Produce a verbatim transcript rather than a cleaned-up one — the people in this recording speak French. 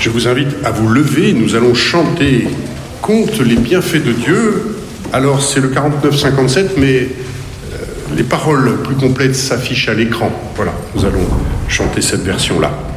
Je vous invite à vous lever, nous allons chanter « Compte les bienfaits de Dieu ». Alors c'est le quarante-neuf cinquante-sept, mais euh, les paroles plus complètes s'affichent à l'écran. Voilà, nous allons chanter cette version-là.